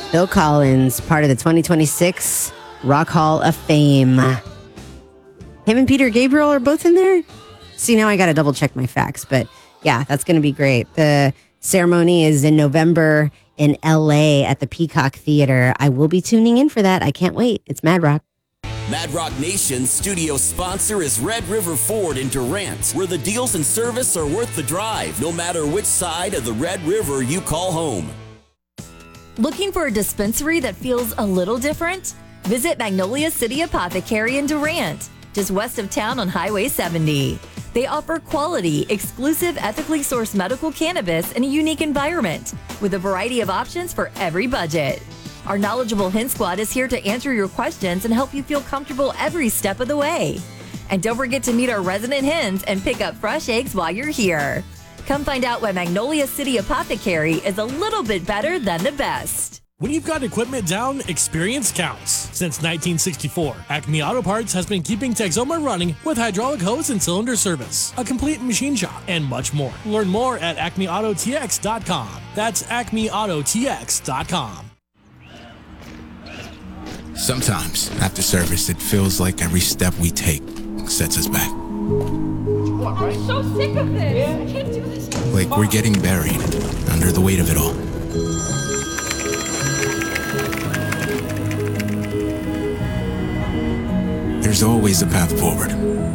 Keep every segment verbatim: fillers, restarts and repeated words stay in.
Phil Collins, part of the twenty twenty-six Rock Hall of Fame. Him and Peter Gabriel are both in there? See, now I got to double check my facts, but yeah, that's going to be great. The ceremony is in November in L A at the Peacock Theater. I will be tuning in for that. I can't wait. It's Mad Rock. Mad Rock Nation's studio sponsor is Red River Ford in Durant, where the deals and service are worth the drive, no matter which side of the Red River you call home. Looking for a dispensary that feels a little different? Visit Magnolia City Apothecary in Durant, just west of town on Highway seventy. They offer quality, exclusive, ethically sourced medical cannabis in a unique environment, with a variety of options for every budget. Our knowledgeable Hint Squad is here to answer your questions and help you feel comfortable every step of the way. And don't forget to meet our resident hens and pick up fresh eggs while you're here. Come find out why Magnolia City Apothecary is a little bit better than the best. When you've got equipment down, experience counts. Since nineteen sixty-four, Acme Auto Parts has been keeping Texoma running with hydraulic hose and cylinder service, a complete machine shop, and much more. Learn more at acme auto t x dot com. That's acme auto t x dot com. Sometimes, after service, it feels like every step we take sets us back. I'm so sick of this. I can't do this. Like we're getting buried under the weight of it all. There's always a path forward.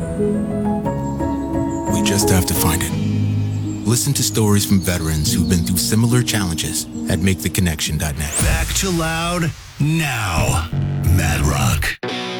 We just have to find it. Listen to stories from veterans who've been through similar challenges at make the connection dot net. Back to loud now. Mad Rock.